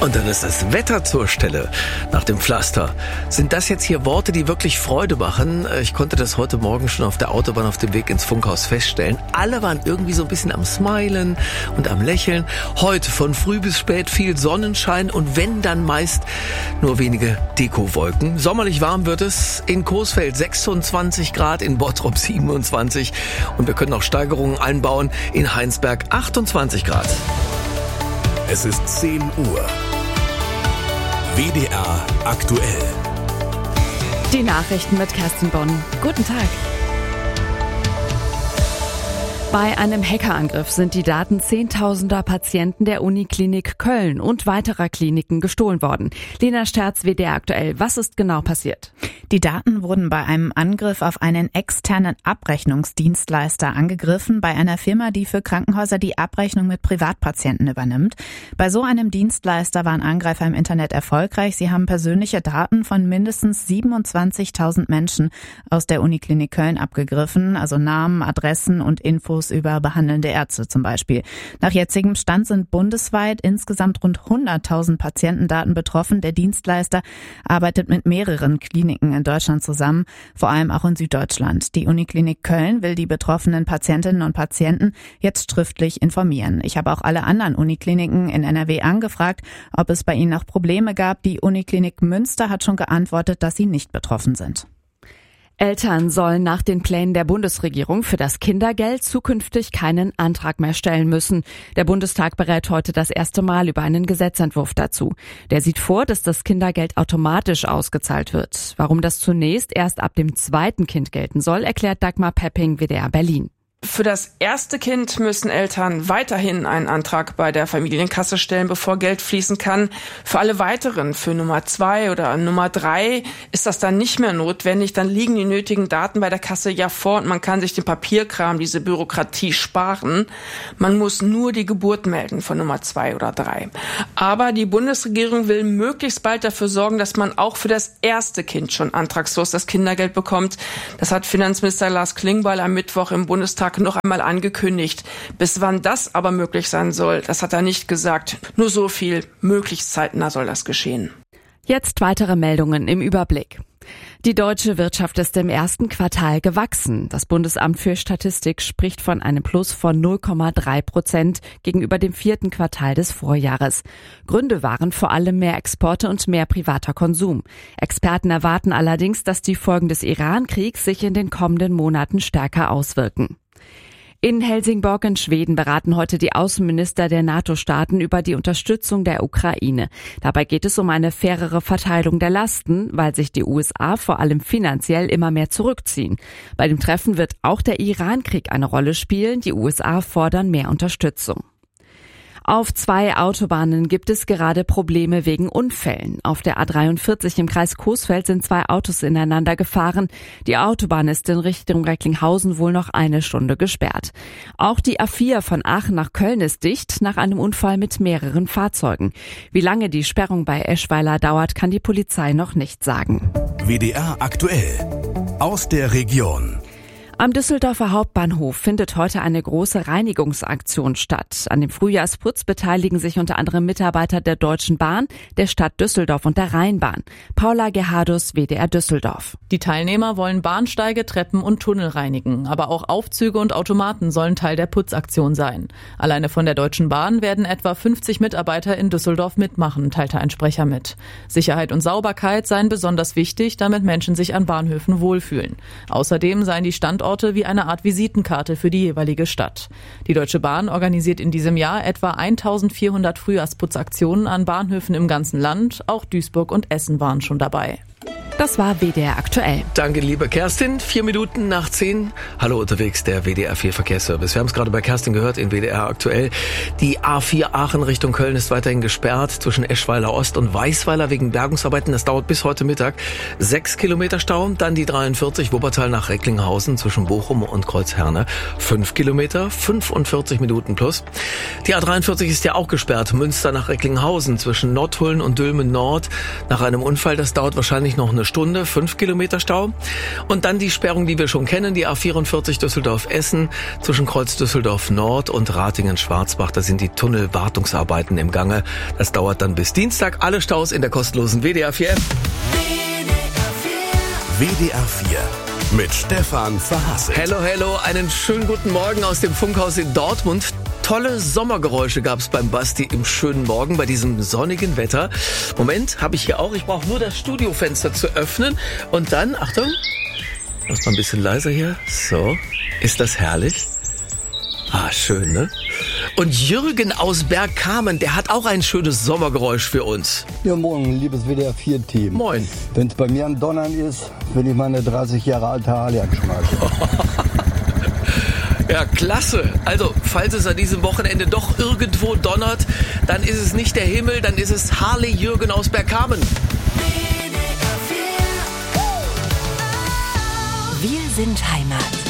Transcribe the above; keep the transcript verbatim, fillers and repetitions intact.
Und dann ist das Wetter zur Stelle nach dem Pflaster. Sind das jetzt hier Worte, die wirklich Freude machen? Ich konnte das heute Morgen schon auf der Autobahn auf dem Weg ins Funkhaus feststellen. Alle waren irgendwie so ein bisschen am Smilen und am Lächeln. Heute von früh bis spät viel Sonnenschein und wenn, dann meist nur wenige Dekowolken. Sommerlich warm wird es. In Coesfeld sechsundzwanzig Grad, in Bottrop siebenundzwanzig und wir können auch Steigerungen einbauen. In Heinsberg achtundzwanzig Grad. Es ist zehn Uhr. W D R aktuell. Die Nachrichten mit Kerstin Bonn. Guten Tag. Bei einem Hackerangriff sind die Daten zehntausender Patienten der Uniklinik Köln und weiterer Kliniken gestohlen worden. Lena Sterz, W D R aktuell. Was ist genau passiert? Die Daten wurden bei einem Angriff auf einen externen Abrechnungsdienstleister angegriffen, bei einer Firma, die für Krankenhäuser die Abrechnung mit Privatpatienten übernimmt. Bei so einem Dienstleister waren Angreifer im Internet erfolgreich. Sie haben persönliche Daten von mindestens siebenundzwanzigtausend Menschen aus der Uniklinik Köln abgegriffen, also Namen, Adressen und Infos über behandelnde Ärzte zum Beispiel. Nach jetzigem Stand sind bundesweit insgesamt rund hunderttausend Patientendaten betroffen. Der Dienstleister arbeitet mit mehreren Kliniken in Deutschland zusammen, vor allem auch in Süddeutschland. Die Uniklinik Köln will die betroffenen Patientinnen und Patienten jetzt schriftlich informieren. Ich habe auch alle anderen Unikliniken in N R W angefragt, ob es bei ihnen auch Probleme gab. Die Uniklinik Münster hat schon geantwortet, dass sie nicht betroffen sind. Eltern sollen nach den Plänen der Bundesregierung für das Kindergeld zukünftig keinen Antrag mehr stellen müssen. Der Bundestag berät heute das erste Mal über einen Gesetzentwurf dazu. Der sieht vor, dass das Kindergeld automatisch ausgezahlt wird. Warum das zunächst erst ab dem zweiten Kind gelten soll, erklärt Dagmar Pepping, W D R Berlin. Für das erste Kind müssen Eltern weiterhin einen Antrag bei der Familienkasse stellen, bevor Geld fließen kann. Für alle weiteren, für Nummer zwei oder Nummer drei, ist das dann nicht mehr notwendig. Dann liegen die nötigen Daten bei der Kasse ja vor und man kann sich den Papierkram, diese Bürokratie sparen. Man muss nur die Geburt melden von Nummer zwei oder drei. Aber die Bundesregierung will möglichst bald dafür sorgen, dass man auch für das erste Kind schon antragslos das Kindergeld bekommt. Das hat Finanzminister Lars Klingbeil am Mittwoch im Bundestag noch einmal angekündigt. Bis wann das aber möglich sein soll, das hat er nicht gesagt. Nur so viel, möglichst zeitnah soll das geschehen. Jetzt weitere Meldungen im Überblick. Die deutsche Wirtschaft ist im ersten Quartal gewachsen. Das Bundesamt für Statistik spricht von einem Plus von null Komma drei Prozent gegenüber dem vierten Quartal des Vorjahres. Gründe waren vor allem mehr Exporte und mehr privater Konsum. Experten erwarten allerdings, dass die Folgen des Iran-Kriegs sich in den kommenden Monaten stärker auswirken. In Helsingborg in Schweden beraten heute die Außenminister der NATO-Staaten über die Unterstützung der Ukraine. Dabei geht es um eine fairere Verteilung der Lasten, weil sich die U S A vor allem finanziell immer mehr zurückziehen. Bei dem Treffen wird auch der Iran-Krieg eine Rolle spielen. Die U S A fordern mehr Unterstützung. Auf zwei Autobahnen gibt es gerade Probleme wegen Unfällen. Auf der A dreiundvierzig im Kreis Coesfeld sind zwei Autos ineinander gefahren. Die Autobahn ist in Richtung Recklinghausen wohl noch eine Stunde gesperrt. Auch die A vier von Aachen nach Köln ist dicht nach einem Unfall mit mehreren Fahrzeugen. Wie lange die Sperrung bei Eschweiler dauert, kann die Polizei noch nicht sagen. W D R aktuell. Aus der Region. Am Düsseldorfer Hauptbahnhof findet heute eine große Reinigungsaktion statt. An dem Frühjahrsputz beteiligen sich unter anderem Mitarbeiter der Deutschen Bahn, der Stadt Düsseldorf und der Rheinbahn. Paula Gerhardus, W D R Düsseldorf. Die Teilnehmer wollen Bahnsteige, Treppen und Tunnel reinigen. Aber auch Aufzüge und Automaten sollen Teil der Putzaktion sein. Alleine von der Deutschen Bahn werden etwa fünfzig Mitarbeiter in Düsseldorf mitmachen, teilte ein Sprecher mit. Sicherheit und Sauberkeit seien besonders wichtig, damit Menschen sich an Bahnhöfen wohlfühlen. Außerdem seien die Standorte wie eine Art Visitenkarte für die jeweilige Stadt. Die Deutsche Bahn organisiert in diesem Jahr etwa eintausendvierhundert Frühjahrsputzaktionen an Bahnhöfen im ganzen Land. Auch Duisburg und Essen waren schon dabei. Das war W D R aktuell. Danke, liebe Kerstin. Vier Minuten nach zehn. Hallo unterwegs, der W D R vier Verkehrsservice. Wir haben es gerade bei Kerstin gehört in W D R aktuell. Die A vier Aachen Richtung Köln ist weiterhin gesperrt zwischen Eschweiler Ost und Weißweiler wegen Bergungsarbeiten. Das dauert bis heute Mittag. Sechs Kilometer Stau. Dann die dreiundvierzig Wuppertal nach Recklinghausen zwischen Bochum und Kreuzherne. Fünf Kilometer, fünfundvierzig Minuten plus. Die A dreiundvierzig ist ja auch gesperrt. Münster nach Recklinghausen zwischen Nottuln und Dülmen Nord. Nach einem Unfall, das dauert wahrscheinlich noch eine Stunde, fünf Kilometer Stau. Und dann die Sperrung, die wir schon kennen, die A vierundvierzig Düsseldorf-Essen zwischen Kreuz Düsseldorf Nord und Ratingen-Schwarzbach. Da sind die Tunnelwartungsarbeiten im Gange. Das dauert dann bis Dienstag. Alle Staus in der kostenlosen W D R vier App. W D R vier mit Stefan Verhassel. Hello, hello, einen schönen guten Morgen aus dem Funkhaus in Dortmund. Tolle Sommergeräusche gab's beim Basti im schönen Morgen bei diesem sonnigen Wetter. Moment, habe ich hier auch. Ich brauche nur das Studiofenster zu öffnen. Und dann, Achtung, mach's mal ein bisschen leiser hier. So, ist das herrlich? Ah, schön, ne? Und Jürgen aus Bergkamen, der hat auch ein schönes Sommergeräusch für uns. Ja, morgen, liebes W D R vier Team. Moin. Wenn es bei mir ein Donnern ist, will ich meine dreißig Jahre alte Harley anschmeißen. Ja, klasse. Also, falls es an diesem Wochenende doch irgendwo donnert, dann ist es nicht der Himmel, dann ist es Harley Jürgen aus Bergkamen. Wir sind Heimat.